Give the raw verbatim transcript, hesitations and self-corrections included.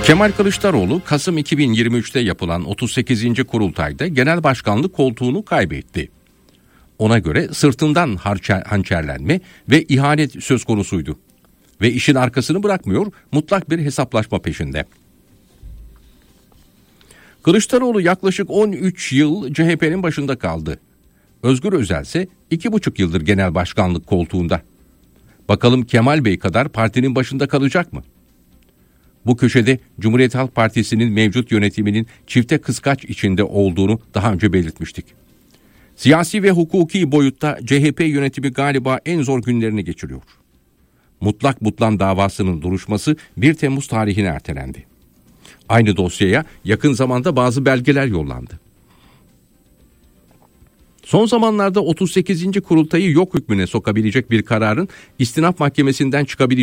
Kemal Kılıçdaroğlu Kasım iki bin yirmi üçte yapılan otuz sekizinci kurultayda genel başkanlık koltuğunu kaybetti. Ona göre sırtından hançerlenme ve ihanet söz konusuydu. Ve işin arkasını bırakmıyor, mutlak bir hesaplaşma peşinde. Kılıçdaroğlu yaklaşık on üç yıl C H P'nin başında kaldı. Özgür Özel ise iki buçuk yıldır genel başkanlık koltuğunda. Bakalım Kemal Bey kadar partinin başında kalacak mı? Bu köşede Cumhuriyet Halk Partisi'nin mevcut yönetiminin çifte kıskaç içinde olduğunu daha önce belirtmiştik. Siyasi ve hukuki boyutta C H P yönetimi galiba en zor günlerini geçiriyor. Mutlak Butlan davasının duruşması bir Temmuz tarihine ertelendi. Aynı dosyaya yakın zamanda bazı belgeler yollandı. Son zamanlarda otuz sekizinci kurultayı yok hükmüne sokabilecek bir kararın istinaf mahkemesinden çıkabileceği